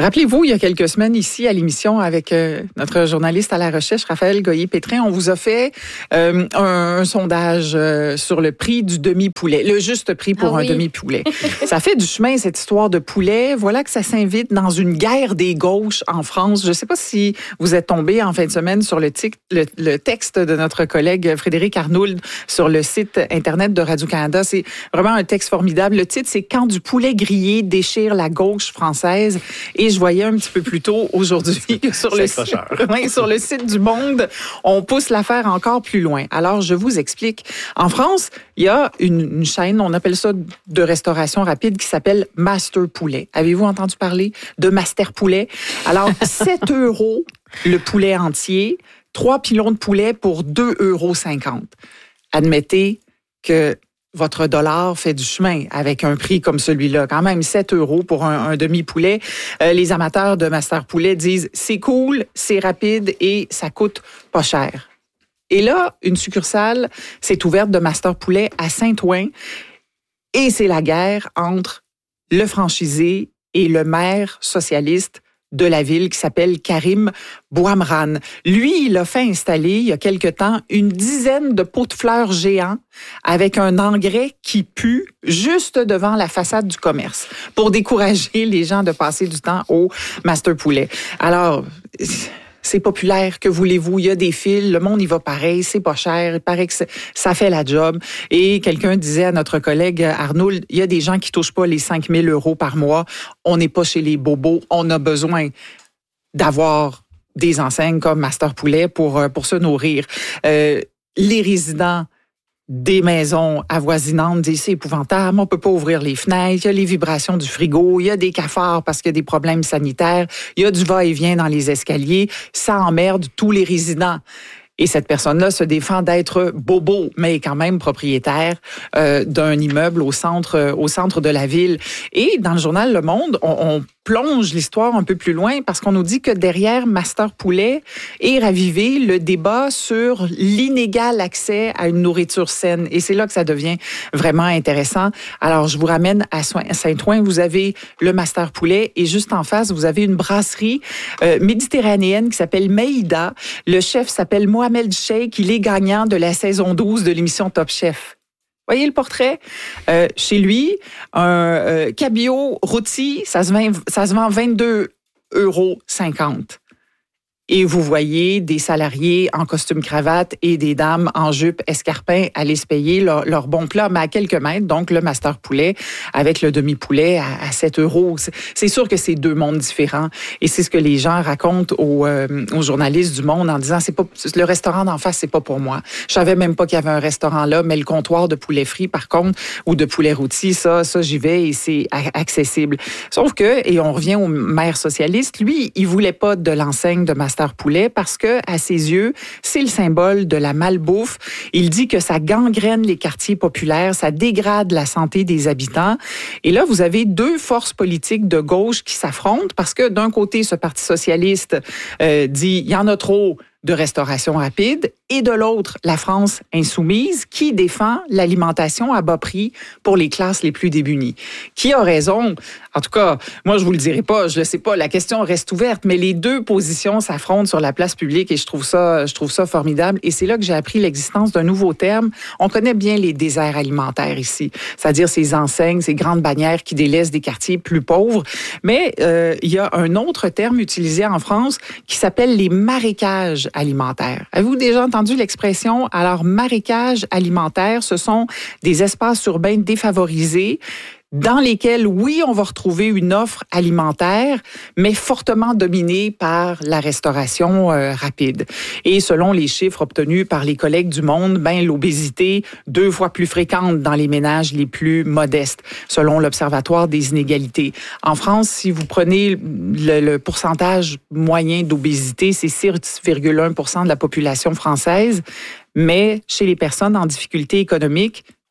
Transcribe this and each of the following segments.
Rappelez-vous, il y a quelques semaines ici à l'émission avec notre journaliste à la recherche, Raphaël Goyer-Pétrin, on vous a fait un sondage sur le prix du demi-poulet, le juste prix pour un demi-poulet. Ça fait du chemin, cette histoire de poulet. Voilà que ça s'invite dans une guerre des gauches en France. Je ne sais pas si vous êtes tombé en fin de semaine sur le texte de notre collègue Frédéric Arnould sur le site Internet de Radio-Canada. C'est vraiment un texte formidable. Le titre, c'est « Quand du poulet grillé déchire la gauche française ». Et je voyais un petit peu plus tôt aujourd'hui que sur le site du Monde, on pousse l'affaire encore plus loin. Alors, je vous explique. En France, il y a une chaîne, on appelle ça de restauration rapide, qui s'appelle Master Poulet. Avez-vous entendu parler de Master Poulet? Alors, 7 € le poulet entier, 3 pilons de poulet pour 2,50 €. Admettez que votre dollar fait du chemin avec un prix comme celui-là. Quand même 7 € pour un demi-poulet. Les amateurs de Master Poulet disent c'est cool, c'est rapide et ça coûte pas cher. Et là, une succursale s'est ouverte de Master Poulet à Saint-Ouen et c'est la guerre entre le franchisé et le maire socialiste de la ville qui s'appelle Karim Bouamran. Lui, il a fait installer, il y a quelque temps, une dizaine de pots de fleurs géants avec un engrais qui pue juste devant la façade du commerce pour décourager les gens de passer du temps au Master Poulet. Alors, c'est populaire, que voulez-vous? Il y a des fils, le monde y va pareil, c'est pas cher, il paraît que ça fait la job. Et quelqu'un disait à notre collègue Arnould, il y a des gens qui touchent pas les 5 000 € par mois. On n'est pas chez les bobos, on a besoin d'avoir des enseignes comme Master Poulet pour se nourrir. Les résidents des maisons avoisinantes disent c'est épouvantable, on peut pas ouvrir les fenêtres, il y a les vibrations du frigo, il y a des cafards parce qu'il y a des problèmes sanitaires, il y a du va-et-vient dans les escaliers, ça emmerde tous les résidents. Et cette personne-là se défend d'être bobo, mais quand même propriétaire d'un immeuble au centre de la ville. Et dans le journal Le Monde, on plonge l'histoire un peu plus loin parce qu'on nous dit que derrière Master Poulet est ravivé le débat sur l'inégal accès à une nourriture saine. Et c'est là que ça devient vraiment intéressant. Alors, je vous ramène à Saint-Ouen. Vous avez le Master Poulet et juste en face, vous avez une brasserie méditerranéenne qui s'appelle Maïda. Le chef s'appelle Mohamed Cheikh. Il est gagnant de la saison 12 de l'émission Top Chef. Voyez le portrait? Chez lui, un cabillaud rôti, ça se vend 22,50 €. Et vous voyez des salariés en costume cravate et des dames en jupe escarpin aller se payer leur bon plat, mais à quelques mètres, donc le Master Poulet avec le demi-poulet à 7 €. C'est sûr que c'est deux mondes différents. Et c'est ce que les gens racontent aux journalistes du Monde en disant le restaurant d'en face, c'est pas pour moi. Je savais même pas qu'il y avait un restaurant là, mais le comptoir de poulet frit, par contre, ou de poulet rôti, ça j'y vais et c'est accessible. Sauf que, et on revient au maire socialiste, lui, il voulait pas de l'enseigne de Master Poulet parce que, à ses yeux, c'est le symbole de la malbouffe. Il dit que ça gangrène les quartiers populaires, ça dégrade la santé des habitants. Et là, vous avez deux forces politiques de gauche qui s'affrontent parce que, d'un côté, ce Parti socialiste dit il y en a trop de restauration rapide, et de l'autre, la France insoumise, qui défend l'alimentation à bas prix pour les classes les plus démunies. Qui a raison? En tout cas, moi, je vous le dirai pas, je le sais pas, la question reste ouverte, mais les deux positions s'affrontent sur la place publique et je trouve ça formidable. Et c'est là que j'ai appris l'existence d'un nouveau terme. On connaît bien les déserts alimentaires ici, c'est-à-dire ces enseignes, ces grandes bannières qui délaissent des quartiers plus pauvres. Mais il y a un autre terme utilisé en France qui s'appelle les marécages alimentaires. Avez-vous déjà entendu l'expression? Alors, marécages alimentaires, ce sont des espaces urbains défavorisés dans lesquels, oui, on va retrouver une offre alimentaire, mais fortement dominée par la restauration rapide. Et selon les chiffres obtenus par les collègues du Monde, l'obésité 2 fois plus fréquente dans les ménages les plus modestes, selon l'Observatoire des inégalités. En France, si vous prenez le pourcentage moyen d'obésité, c'est 6,1% de la population française, mais chez les personnes en difficulté économique,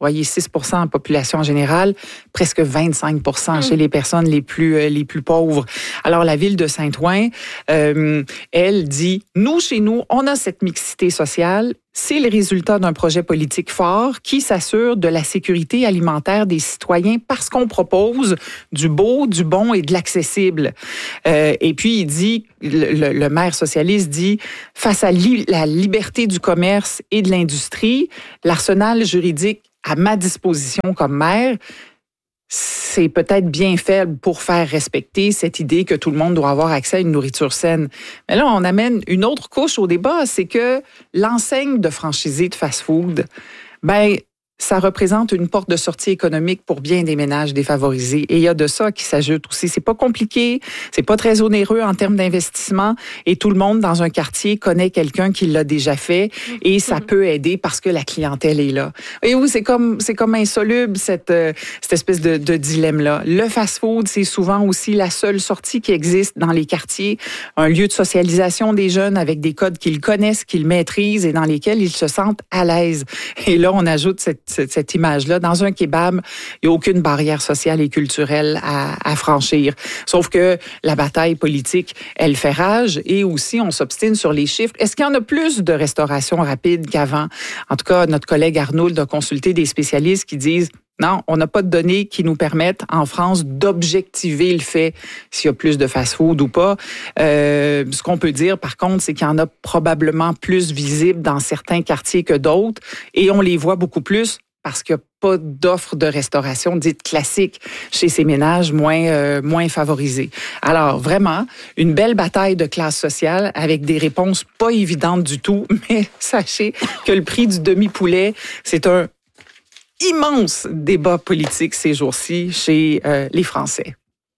voyez, 6 % en population générale, presque 25 % chez les personnes les plus pauvres. Alors, la ville de Saint-Ouen, elle dit, chez nous, on a cette mixité sociale. C'est le résultat d'un projet politique fort qui s'assure de la sécurité alimentaire des citoyens parce qu'on propose du beau, du bon et de l'accessible. Et puis, il dit, le maire socialiste dit, face à la liberté du commerce et de l'industrie, l'arsenal juridique à ma disposition comme maire, c'est peut-être bien faible pour faire respecter cette idée que tout le monde doit avoir accès à une nourriture saine. Mais là, on amène une autre couche au débat, c'est que l'enseigne de franchisé de fast-food, ça représente une porte de sortie économique pour bien des ménages défavorisés. Et il y a de ça qui s'ajoute aussi. C'est pas compliqué, c'est pas très onéreux en termes d'investissement et tout le monde dans un quartier connaît quelqu'un qui l'a déjà fait et ça peut aider parce que la clientèle est là. Et oui, c'est comme insoluble cette espèce de dilemme-là. Le fast-food, c'est souvent aussi la seule sortie qui existe dans les quartiers, un lieu de socialisation des jeunes avec des codes qu'ils connaissent, qu'ils maîtrisent et dans lesquels ils se sentent à l'aise. Et là, on ajoute cette image-là. Dans un kebab, il n'y a aucune barrière sociale et culturelle à franchir. Sauf que la bataille politique, elle fait rage et aussi on s'obstine sur les chiffres. Est-ce qu'il y en a plus de restauration rapide qu'avant? En tout cas, notre collègue Arnould a consulté des spécialistes qui disent non, on n'a pas de données qui nous permettent en France d'objectiver le fait s'il y a plus de fast-food ou pas. Ce qu'on peut dire, par contre, c'est qu'il y en a probablement plus visibles dans certains quartiers que d'autres et on les voit beaucoup plus parce qu'il n'y a pas d'offre de restauration dite classique chez ces ménages moins favorisés. Alors, vraiment, une belle bataille de classe sociale avec des réponses pas évidentes du tout, mais sachez que le prix du demi-poulet, c'est un immense débat politique ces jours-ci chez les Français.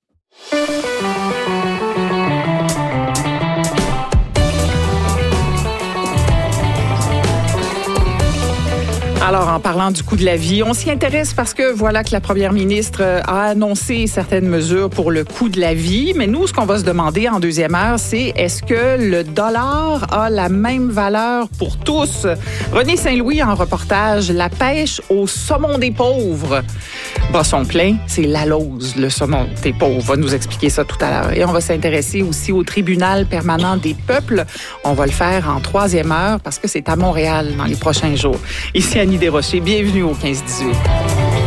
Alors, en parlant du coût de la vie, on s'y intéresse parce que voilà que la première ministre a annoncé certaines mesures pour le coût de la vie. Mais nous, ce qu'on va se demander en deuxième heure, c'est est-ce que le dollar a la même valeur pour tous? René Saint-Louis en reportage, la pêche au saumon des pauvres. Bosson plein, c'est l'alose, le saumon des pauvres. On va nous expliquer ça tout à l'heure. Et on va s'intéresser aussi au tribunal permanent des peuples. On va le faire en troisième heure parce que c'est à Montréal dans les prochains jours. Ici Annie Desrochers, bienvenue au 15-18.